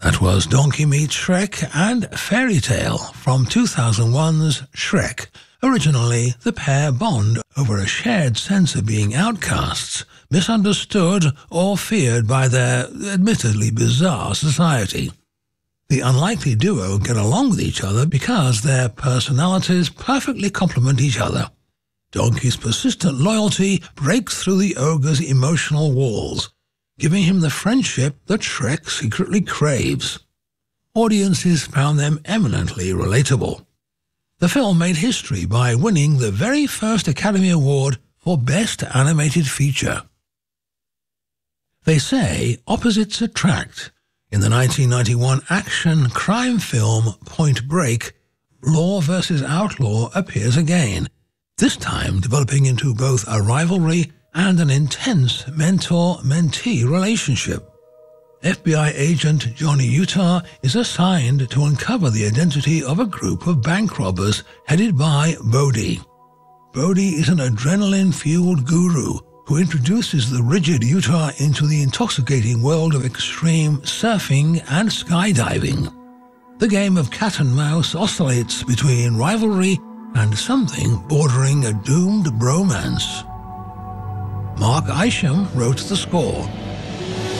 That was Donkey Meets Shrek and Fairy Tale from 2001's Shrek. Originally, the pair bond over a shared sense of being outcasts, misunderstood or feared by their admittedly bizarre society. The unlikely duo get along with each other because their personalities perfectly complement each other. Donkey's persistent loyalty breaks through the ogre's emotional walls, giving him the friendship that Shrek secretly craves. Audiences found them eminently relatable. The film made history by winning the very first Academy Award for Best Animated Feature. They say opposites attract. In the 1991 action crime film Point Break, Law vs. Outlaw appears again, this time developing into both a rivalry and an intense mentor-mentee relationship. FBI agent Johnny Utah is assigned to uncover the identity of a group of bank robbers headed by Bodhi. Bodhi is an adrenaline-fueled guru who introduces the rigid Utah into the intoxicating world of extreme surfing and skydiving. The game of cat and mouse oscillates between rivalry and something bordering a doomed bromance. Mark Isham wrote the score.